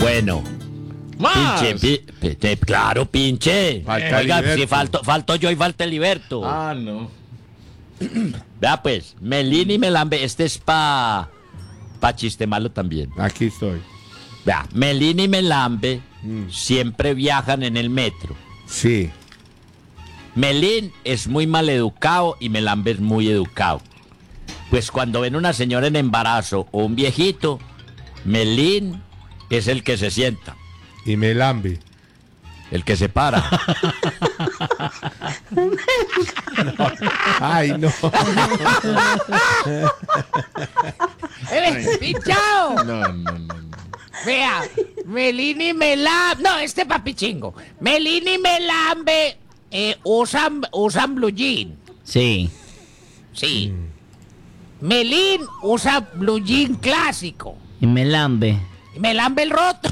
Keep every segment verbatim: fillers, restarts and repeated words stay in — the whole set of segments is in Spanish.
Bueno. ¡Más! Pinche, pi, pi, pi, claro, pinche. Falta Oiga, Heriberto. si falto, falto yo y falta Heriberto. Ah, no. Vea pues, Melín y Melambe, este es pa, pa chiste malo también. Aquí estoy. Vea, Melín y Melambe Mm. siempre viajan en el metro. Sí. Melín es muy mal educado y Melambe es muy educado. Pues cuando ven una señora en embarazo o un viejito, Melín es el que se sienta, Y Melambe. el que se para. Ay, no. ¡Eh, ¡Pinchao! No, no, no, no. Vea, Melín y Melambe. No, este papi chingo. Melín y Melambe eh, usan, usan blue jean. Sí. Sí. Melín usa blue jean clásico. Y Melambe. Y Melambe el roto.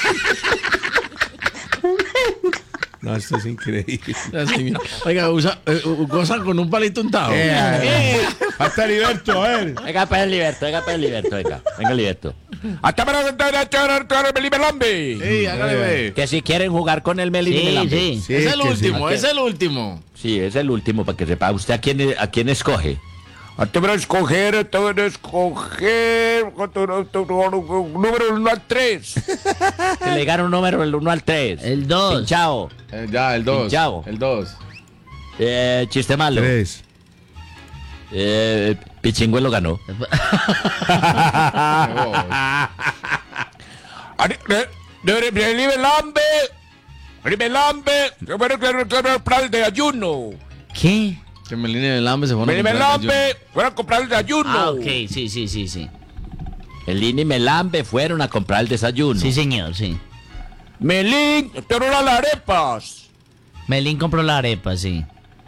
No, esto es increíble. La señora- Oiga, usa, eh, gozan con un palito untado. Eh, Falta Heriberto, a ver. Venga, pues, Heriberto, venga, pues, Heriberto, venga. Venga, Heriberto. Hasta para Melín Melambe. Sí, hágale, ve. Que si quieren jugar con el Melín y Sí, Melambe. sí. Sí, Es el que último, sí. es el último. Sí, es el último para que sepa. ¿Usted a quién, a quién escoge? Hasta para escoger, te van a escoger número uno al tres. Que le digan un número del uno al tres. El dos. Pinchao. Eh, ya, el dos. Pinchao. El dos. Eh, chiste malo. Tres. Eh, Pichingüe lo ganó. Melín Melambe. Melín Melambe. Se fueron a comprar plan de ayuno. ¿Qué? Que Melín Melambe se fueron a comprar Melambe. Fueron a comprar el de ayuno. Ah, ok, sí, sí, sí, sí. Melín y Melambe fueron a comprar el desayuno. Sí, señor, sí. Melín, te no las arepas. Melín compró la arepa, sí.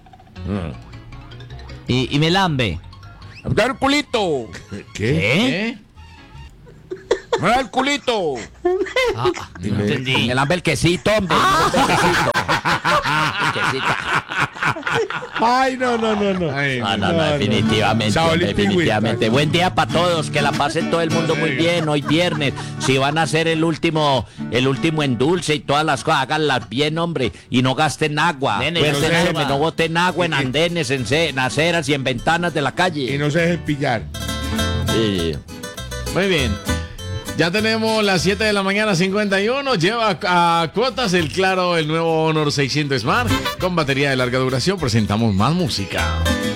Y, y Melambe. Da el culito. ¿Qué? ¿Eh? Me da el culito. Ah, no entendí. Melambe el quesito, hombre. Melambe el quesito. El quesito. Ay, no, no, no, no. Ay, No, no, no, No, no. definitivamente, Chao, hombre, Lipi, definitivamente. güey. Buen día para todos, que la pasen todo el mundo muy bien hoy viernes. Si van a hacer el último, el último en dulce y todas las cosas, háganlas bien, hombre, y no gasten agua. Nene, Cuérdense, no se- hombre, no boten agua en andenes, en, ce- en aceras y en ventanas de la Y calle. no se dejen pillar. Sí. Muy bien. Ya tenemos las siete de la mañana, cincuenta y uno. Lleva a cuotas el Claro, el nuevo Honor seiscientos Smart. Con batería de larga duración presentamos más música.